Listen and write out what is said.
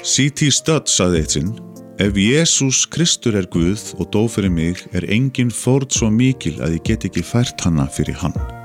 C.T. Studd sagði eitt sinn: ef Jesús Kristur Guð og dó fyrir mig engin fórn svo mikil að ég get ekki fært hana fyrir hann.